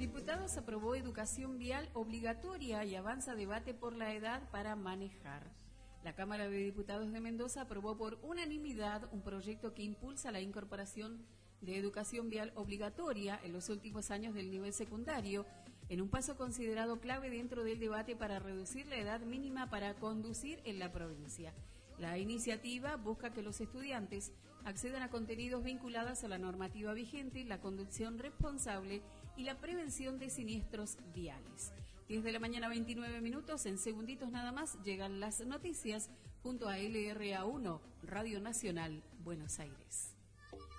Diputados aprobó educación vial obligatoria y avanza debate por la edad para manejar. La Cámara de Diputados de Mendoza aprobó por unanimidad un proyecto que impulsa la incorporación de educación vial obligatoria en los últimos años del nivel secundario, en un paso considerado clave dentro del debate para reducir la edad mínima para conducir en la provincia. La iniciativa busca que los estudiantes accedan a contenidos vinculados a la normativa vigente, la conducción responsable y la prevención de siniestros viales. 10 de la mañana, 29 minutos, en segunditos nada más llegan las noticias junto a LRA1, Radio Nacional, Buenos Aires.